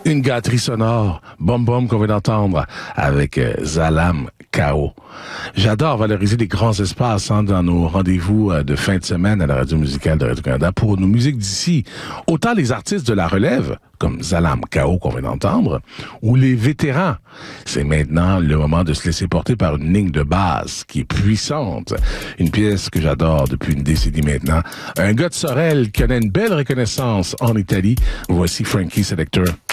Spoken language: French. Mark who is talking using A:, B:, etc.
A: Une gâterie sonore, Bom Bom qu'on vient d'entendre avec Zalam Kao. J'adore valoriser les grands espaces dans nos rendez-vous de fin de semaine à la radio musicale de Radio-Canada pour nos musiques d'ici. Autant les artistes de la relève, comme Zalam Kao qu'on vient d'entendre, ou les vétérans. C'est maintenant le moment de se laisser porter par une ligne de basse qui est puissante. Une pièce que j'adore depuis une décennie maintenant. Un gars de Sorel qui connaît une belle reconnaissance en Italie. Voici Frankie Selector.